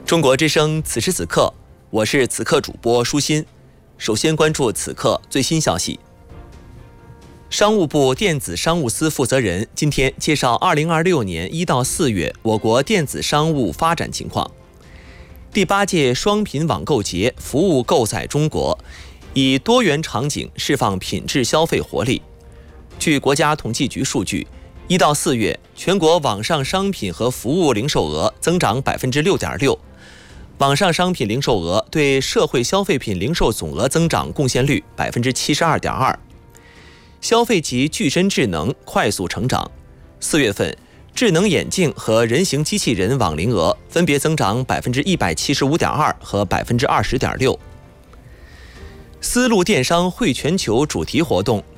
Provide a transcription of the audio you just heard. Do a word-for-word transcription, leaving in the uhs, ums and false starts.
中国之声此时此刻，我是此刻主播舒心。首先关注此刻最新消息。商务部电子商务司负责人今天介绍二零二六年一到四月我国电子商务发展情况。第八届双品网购节服务购载中国，以多元场景释放品质消费活力。据国家统计局数据，一到四月，全国网上商品和服务零售额增长百分之六点六，网上商品零售额对社会消费品零售总额增长贡献率百分之七十二点二。消费级具身智能快速成长，四月份，智能眼镜和人形机器人网零额分别增长百分之一百七十五点二和百分之二十点六。丝路电商汇全球主题活动